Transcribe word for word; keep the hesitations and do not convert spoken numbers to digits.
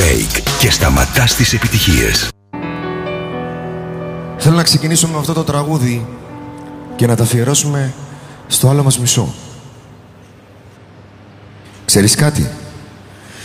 break και σταματάς τις επιτυχίες. Θέλω να ξεκινήσουμε με αυτό το τραγούδι και να τα αφιερώσουμε στο άλλο μας μισό. Ξέρεις κάτι?